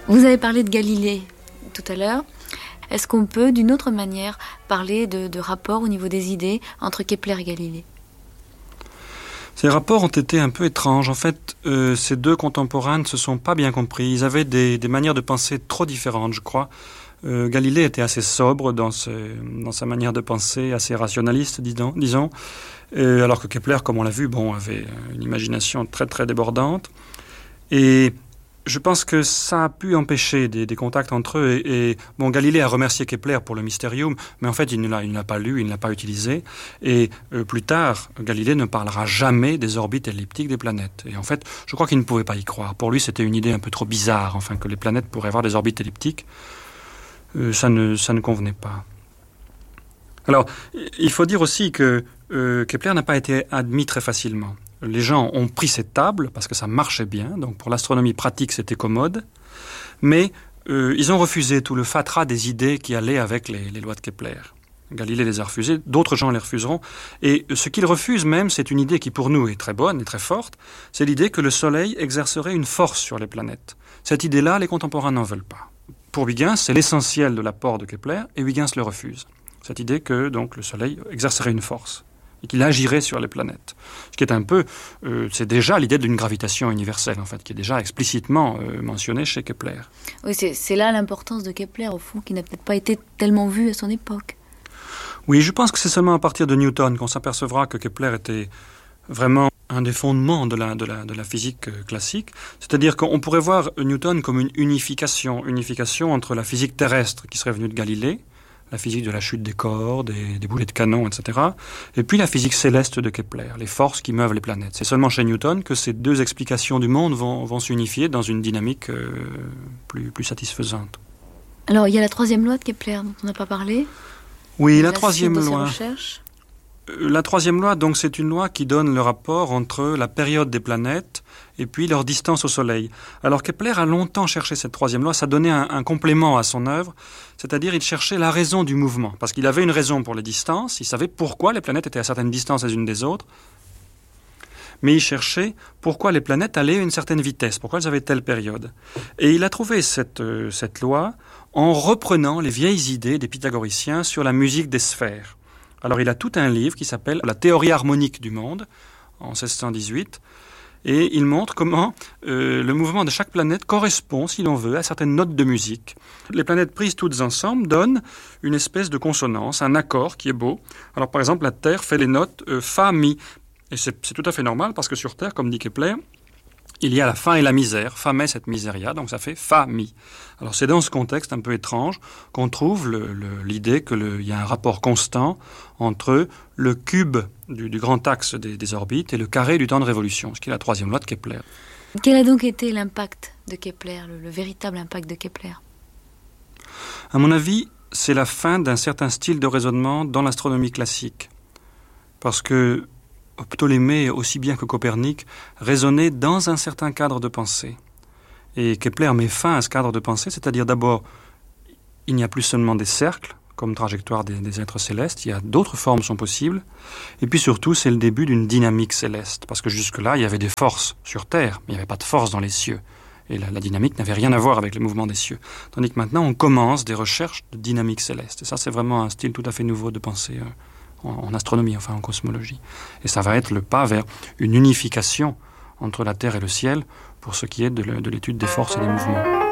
Vous avez parlé de Galilée tout à l'heure. Est-ce qu'on peut, d'une autre manière, parler de rapport au niveau des idées entre Kepler et Galilée ? Ces rapports ont été un peu étranges. En fait, ces deux contemporains ne se sont pas bien compris. Ils avaient des manières de penser trop différentes, je crois. Galilée était assez sobre dans sa manière de penser, assez rationaliste, disons. Alors que Kepler, comme on l'a vu, avait une imagination très très débordante. Et je pense que ça a pu empêcher des contacts entre eux. Et Galilée a remercié Kepler pour le Mysterium, mais en fait, il ne l'a pas lu, il ne l'a pas utilisé. Et plus tard, Galilée ne parlera jamais des orbites elliptiques des planètes. Et en fait, je crois qu'il ne pouvait pas y croire. Pour lui, c'était une idée un peu trop bizarre, que les planètes pourraient avoir des orbites elliptiques. Ça ne convenait pas. Alors, il faut dire aussi que Kepler n'a pas été admis très facilement. Les gens ont pris cette table parce que ça marchait bien, donc pour l'astronomie pratique c'était commode, mais ils ont refusé tout le fatras des idées qui allaient avec les lois de Kepler. Galilée les a refusées, d'autres gens les refuseront, et ce qu'ils refusent même, c'est une idée qui pour nous est très bonne et très forte, c'est l'idée que le Soleil exercerait une force sur les planètes. Cette idée-là, les contemporains n'en veulent pas. Pour Huygens, c'est l'essentiel de l'apport de Kepler, et Huygens le refuse. Cette idée que donc le Soleil exercerait une force et qu'il agirait sur les planètes. Ce qui est un peu, c'est déjà l'idée d'une gravitation universelle, en fait, qui est déjà explicitement mentionnée chez Kepler. Oui, c'est là l'importance de Kepler, au fond, qui n'a peut-être pas été tellement vue à son époque. Oui, je pense que c'est seulement à partir de Newton qu'on s'apercevra que Kepler était vraiment un des fondements de la physique classique. C'est-à-dire qu'on pourrait voir Newton comme une unification entre la physique terrestre qui serait venue de Galilée, la physique de la chute des corps, des boulets de canon, etc. Et puis la physique céleste de Kepler, les forces qui meuvent les planètes. C'est seulement chez Newton que ces deux explications du monde vont s'unifier dans une dynamique plus satisfaisante. Alors, il y a la troisième loi de Kepler dont on n'a pas parlé. Oui, la troisième loi. Recherches. La troisième loi, donc, c'est une loi qui donne le rapport entre la période des planètes et puis leur distance au Soleil. Alors Kepler a longtemps cherché cette troisième loi, ça donnait un complément à son œuvre, c'est-à-dire il cherchait la raison du mouvement, parce qu'il avait une raison pour les distances, il savait pourquoi les planètes étaient à certaines distances les unes des autres, mais il cherchait pourquoi les planètes allaient à une certaine vitesse, pourquoi elles avaient telle période. Et il a trouvé cette loi en reprenant les vieilles idées des pythagoriciens sur la musique des sphères. Alors il a tout un livre qui s'appelle « La théorie harmonique du monde » en 1618, et il montre comment le mouvement de chaque planète correspond, si l'on veut, à certaines notes de musique. Les planètes prises toutes ensemble donnent une espèce de consonance, un accord qui est beau. Alors par exemple, la Terre fait les notes Fa, Mi. Et c'est tout à fait normal parce que sur Terre, comme dit Kepler, il y a la faim et la misère. Famet cette miséria, donc ça fait Fa, Mi. Alors c'est dans ce contexte un peu étrange qu'on trouve l'idée qu'il y a un rapport constant entre le cube du grand axe des orbites et le carré du temps de révolution, ce qui est la troisième loi de Kepler. Quel a donc été l'impact de Kepler, le véritable impact de Kepler ? À mon avis, c'est la fin d'un certain style de raisonnement dans l'astronomie classique. Parce que Ptolémée, aussi bien que Copernic, raisonnaient dans un certain cadre de pensée. Et Kepler met fin à ce cadre de pensée, c'est-à-dire d'abord, il n'y a plus seulement des cercles, comme trajectoire des êtres célestes, il y a d'autres formes sont possibles. Et puis surtout, c'est le début d'une dynamique céleste, parce que jusque-là, il y avait des forces sur Terre, mais il n'y avait pas de force dans les cieux. Et la dynamique n'avait rien à voir avec les mouvements des cieux. Tandis que maintenant, on commence des recherches de dynamique céleste. Et ça, c'est vraiment un style tout à fait nouveau de pensée en astronomie, enfin en cosmologie. Et ça va être le pas vers une unification entre la Terre et le ciel pour ce qui est de l'étude des forces et des mouvements.